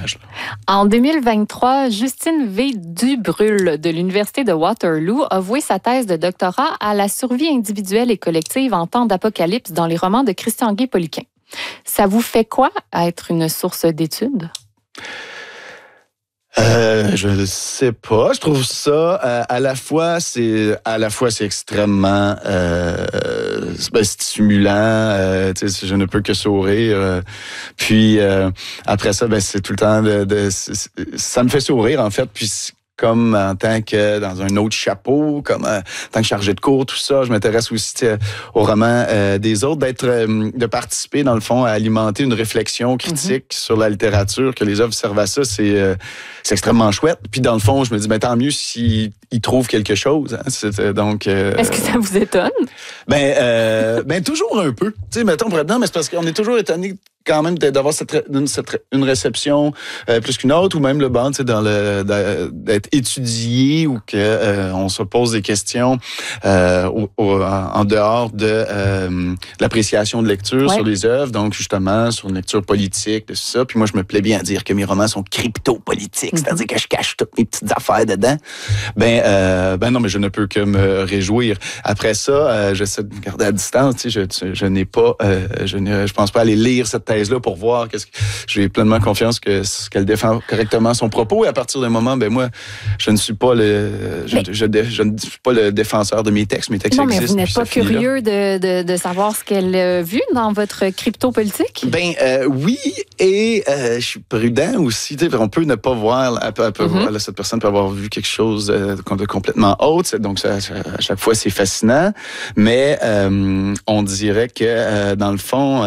témoignage. En 2023, Justine V. Dubrul de l'Université de Waterloo a voué sa thèse de doctorat à la survie individuelle et collective en temps d'apocalypse dans les romans de Christian Guay-Poliquin. Ça vous fait quoi être une source d'études? Je ne sais pas. Je trouve ça à la fois c'est extrêmement stimulant. Je ne peux que sourire. Puis après ça, c'est tout le temps ça me fait sourire en fait. Puis comme en tant que dans un autre chapeau, comme en tant que chargé de cours, tout ça, je m'intéresse aussi aux romans des autres, de participer dans le fond à alimenter une réflexion critique sur la littérature, que les œuvres servent à ça, c'est extrêmement chouette. Puis dans le fond, je me dis, tant mieux s'ils trouvent quelque chose. Hein. Donc, est-ce que ça vous étonne? Toujours un peu. Tu sais, mettons, mais c'est parce qu'on est toujours étonné quand même d'avoir une réception plus qu'une autre, ou même d'être étudié, ou on se pose des questions en dehors de l'appréciation de lecture sur les œuvres, donc justement sur une lecture politique, tout ça. Puis moi, je me plais bien à dire que mes romans sont crypto-politiques, c'est-à-dire que je cache toutes mes petites affaires dedans. Non, mais je ne peux que me réjouir. Après ça, j'essaie de me garder à distance. Tu sais, je n'ai pas, je pense pas aller lire cette thèse-là pour voir j'ai pleinement confiance qu'elle défend correctement son propos. Et à partir d'un moment, moi, je ne suis pas je ne suis pas le défenseur de mes textes. Mes textes existent. Non, mais vous n'êtes pas curieux de savoir ce qu'elle a vu dans votre crypto-politique? Oui, et je suis prudent aussi. On peut ne pas voir, cette personne peut avoir vu quelque chose de complètement autre. Donc, à chaque fois, c'est fascinant. Mais on dirait que, dans le fond,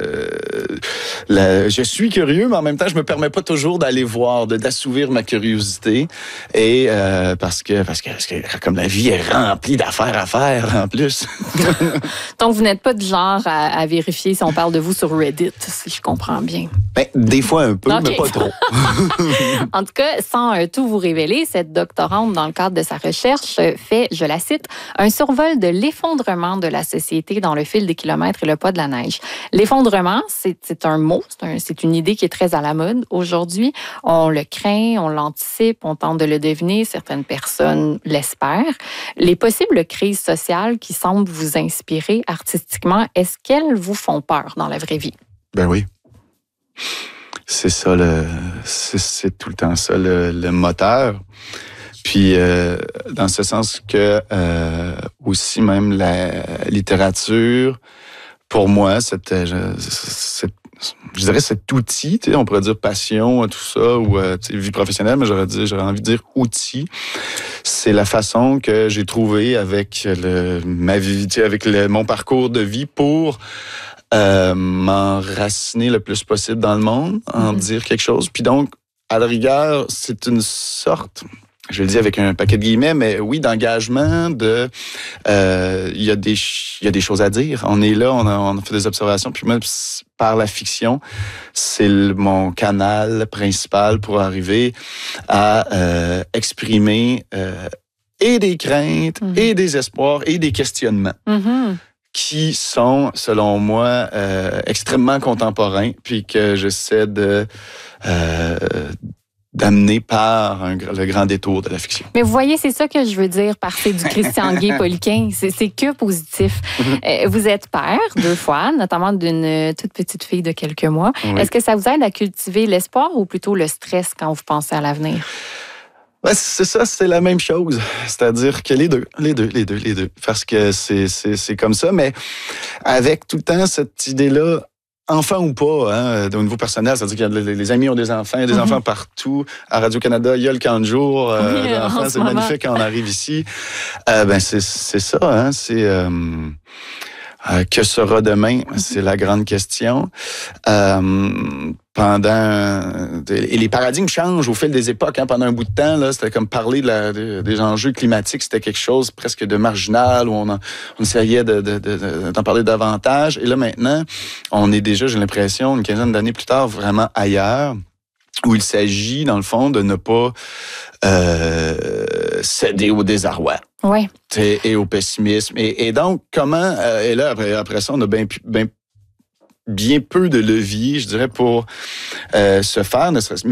je suis curieux, mais en même temps, je me permets pas toujours d'aller voir, d'assouvir ma curiosité. Et parce que comme la vie est remplie d'affaires à faire, en plus. Donc, vous n'êtes pas du genre à vérifier si on parle de vous sur Reddit, si je comprends bien. Des fois un peu, mais pas trop. En tout cas, sans tout vous révéler, cette doctorante, dans le cadre de sa recherche, fait, je la cite, un survol de l'effondrement de la société dans le fil des kilomètres et le poids de la neige. L'effondrement, c'est un mot, c'est une idée qui est très à la mode aujourd'hui. On le craint, on l'anticipe, on tente de le deviner, certaines personnes l'espèrent. Les possibles crises sociales qui semblent vous inspirer artistiquement, est-ce qu'elles vous font peur dans la vraie vie? Ben oui. C'est ça, c'est tout le temps ça, le moteur. Puis, dans ce sens que aussi même la littérature, pour moi, je dirais cet outil, on pourrait dire passion, tout ça, ou vie professionnelle, mais j'aurais envie de dire outil. C'est la façon que j'ai trouvé avec ma vie, avec mon parcours de vie pour m'enraciner le plus possible dans le monde, en dire quelque chose. Puis donc, à la rigueur, c'est une sorte, je le dis avec un paquet de guillemets, mais oui, d'engagement, il y a des choses à dire. On est là, on a fait des observations, puis même par la fiction, c'est mon canal principal pour arriver à exprimer et des craintes, et des espoirs, et des questionnements. Qui sont, selon moi, extrêmement contemporains, puis que j'essaie d'amener par le grand détour de la fiction. Mais vous voyez, c'est ça que je veux dire par c'est du Christian Guay-Poliquin. C'est que positif. Vous êtes père 2 fois, notamment d'une toute petite fille de quelques mois. Oui. Est-ce que ça vous aide à cultiver l'espoir ou plutôt le stress quand vous pensez à l'avenir? C'est ça, c'est la même chose. C'est-à-dire que les deux. Parce que c'est comme ça, mais avec tout le temps cette idée-là, enfant ou pas, au niveau personnel, c'est-à-dire que les amis ont des enfants, il y a des enfants partout. À Radio-Canada, il y a le camp de jour. L'enfant, c'est magnifique quand on arrive ici. C'est ça, hein, c'est... que sera demain? C'est la grande question. Et les paradigmes changent au fil des époques. Hein. Pendant un bout de temps, là, c'était comme parler des enjeux climatiques, c'était quelque chose presque de marginal, où on essayait d'en parler davantage. Et là, maintenant, on est déjà, j'ai l'impression, une quinzaine d'années plus tard, vraiment ailleurs, où il s'agit, dans le fond, de ne pas céder au désarroi. Oui. Et au pessimisme. Et donc, comment... et là, après ça, on a bien peu de levier, je dirais, pour se faire, ne serait-ce